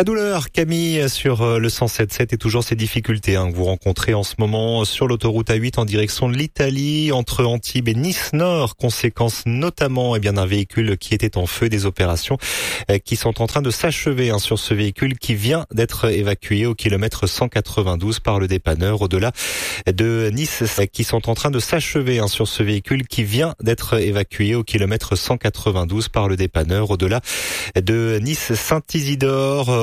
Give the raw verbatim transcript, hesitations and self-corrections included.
La douleur, Camille, sur le cent sept sept et toujours ces difficultés hein, que vous rencontrez en ce moment sur l'autoroute A huit en direction de l'Italie, entre Antibes et Nice Nord, conséquence notamment eh bien d'un véhicule qui était en feu, des opérations eh, qui sont en train de s'achever hein, sur ce véhicule qui vient d'être évacué au kilomètre cent quatre-vingt-douze par le dépanneur au-delà de Nice, eh, qui sont en train de s'achever hein, sur ce véhicule qui vient d'être évacué au kilomètre cent quatre-vingt-douze par le dépanneur au-delà de Nice Saint-Isidore.